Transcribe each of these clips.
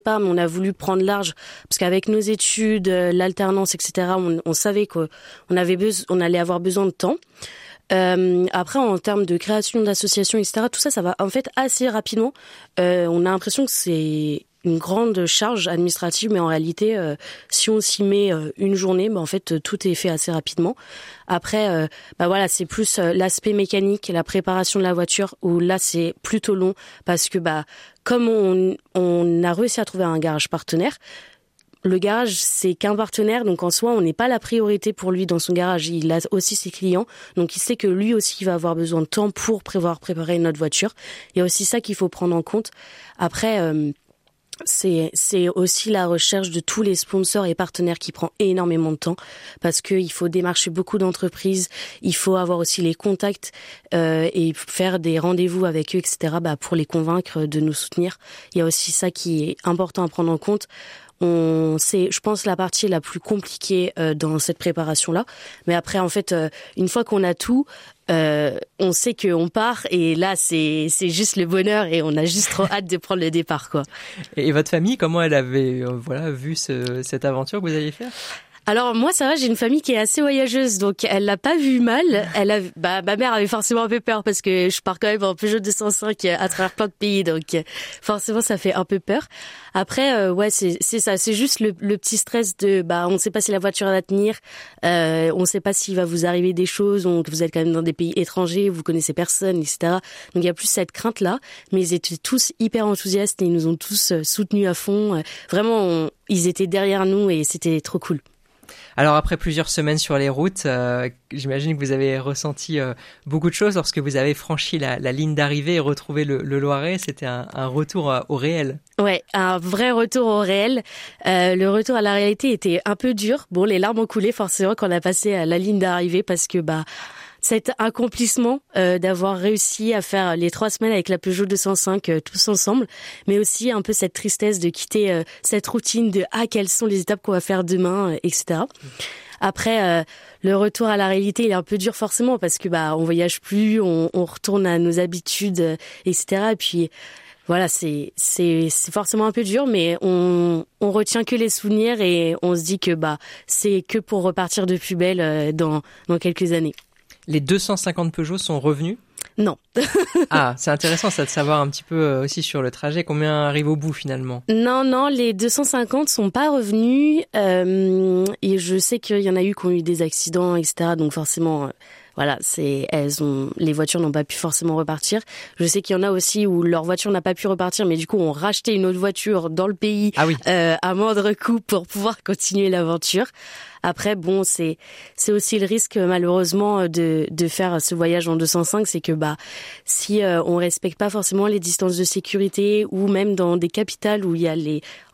pas, mais on a voulu prendre large parce qu'avec nos études, l'alternance, etc., on savait qu'on allait avoir besoin de temps. Après, en termes de création d'associations, etc., tout ça va en fait assez rapidement. On a l'impression que c'est une grande charge administrative, mais en réalité, si on s'y met une journée, en fait, tout est fait assez rapidement. Après, voilà, c'est plus l'aspect mécanique, la préparation de la voiture, où là, c'est plutôt long, parce que comme on a réussi à trouver un garage partenaire, le garage, c'est qu'un partenaire, donc en soi, on n'est pas la priorité pour lui dans son garage. Il a aussi ses clients, donc il sait que lui aussi va avoir besoin de temps pour préparer notre voiture. Il y a aussi ça qu'il faut prendre en compte. Après, c'est aussi la recherche de tous les sponsors et partenaires qui prend énormément de temps, parce que il faut démarcher beaucoup d'entreprises, il faut avoir aussi les contacts et faire des rendez-vous avec eux, etc. Pour les convaincre de nous soutenir. Il y a aussi ça qui est important à prendre en compte. C'est, je pense, la partie la plus compliquée dans cette préparation-là. Mais après, en fait, une fois qu'on a tout, on sait qu'on part et là, c'est juste le bonheur et on a juste trop hâte de prendre le départ, quoi. Et votre famille, comment elle avait vu cette aventure que vous alliez faire ? Alors moi ça va, j'ai une famille qui est assez voyageuse, donc elle l'a pas vu mal. Ma mère avait forcément un peu peur parce que je pars quand même en Peugeot 205 à travers plein de pays, donc forcément ça fait un peu peur. Après c'est ça, c'est juste le petit stress de on sait pas si la voiture va tenir, on sait pas s'il va vous arriver des choses, donc vous êtes quand même dans des pays étrangers, vous connaissez personne, etc. Donc il y a plus cette crainte là, mais ils étaient tous hyper enthousiastes et ils nous ont tous soutenus à fond. Vraiment, ils étaient derrière nous et c'était trop cool. Alors après plusieurs semaines sur les routes, j'imagine que vous avez ressenti beaucoup de choses lorsque vous avez franchi la ligne d'arrivée et retrouvé le Loiret. C'était un retour au réel. Ouais, un vrai retour au réel. Le retour à la réalité était un peu dur. Bon, les larmes ont coulé forcément quand on a passé la ligne d'arrivée parce que cet accomplissement d'avoir réussi à faire les 3 semaines avec la Peugeot 205 tous ensemble, mais aussi un peu cette tristesse de quitter cette routine de quelles sont les étapes qu'on va faire demain, etc. Après, le retour à la réalité, il est un peu dur forcément parce que on voyage plus, on retourne à nos habitudes, etc. Et puis voilà, c'est forcément un peu dur, mais on retient que les souvenirs et on se dit que c'est que pour repartir de plus belle dans quelques années. Les 250 Peugeot sont revenus ? Non. C'est intéressant ça de savoir un petit peu aussi sur le trajet, combien arrive au bout finalement ? Non, les 250 sont pas revenus et je sais qu'il y en a eu qui ont eu des accidents, etc. Donc forcément, voilà, les voitures n'ont pas pu forcément repartir. Je sais qu'il y en a aussi où leur voiture n'a pas pu repartir, mais du coup ont racheté une autre voiture dans le pays à moindre coût pour pouvoir continuer l'aventure. Après, c'est aussi le risque, malheureusement, de faire ce voyage en 205, c'est que, si on respecte pas forcément les distances de sécurité ou même dans des capitales où il y a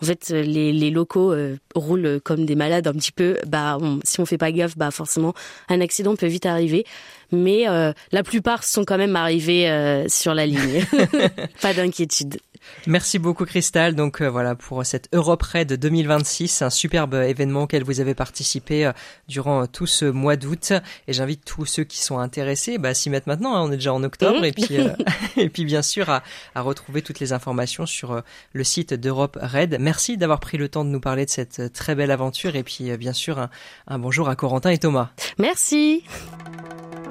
les locaux roulent comme des malades un petit peu, si on fait pas gaffe, forcément, un accident peut vite arriver. Mais la plupart sont quand même arrivés sur la ligne. Pas d'inquiétude. Merci beaucoup Cristal, donc voilà pour cette Europe Raid 2026, un superbe événement auquel vous avez participé durant tout ce mois d'août, et j'invite tous ceux qui sont intéressés à s'y mettre maintenant, on est déjà en octobre, et puis bien sûr à retrouver toutes les informations sur le site d'Europe Raid. Merci d'avoir pris le temps de nous parler de cette très belle aventure, et puis bien sûr un bonjour à Corentin et Thomas. Merci.